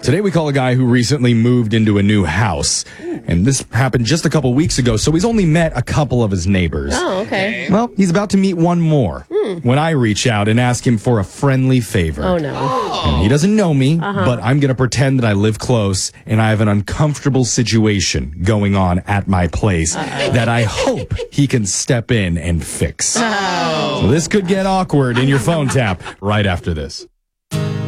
Today we call a guy who recently moved into a new house. And this happened just a couple weeks ago, so he's only met a couple of his neighbors. Oh, okay. Well, he's about to meet one more when I reach out and ask him for a friendly favor. Oh, no. And he doesn't know me, but I'm going to pretend that I live close and I have an uncomfortable situation going on at my place that I hope he can step in and fix. So this could get awkward in your phone tap right after this.